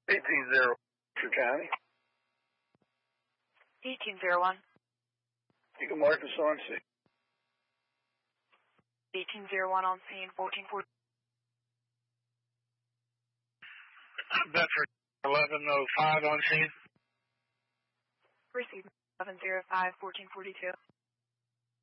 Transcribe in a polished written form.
18-0 for County. 1801. You can mark us on scene. 1801 on scene, 1440. Bedford 1105 on scene. Received 1105, 1442.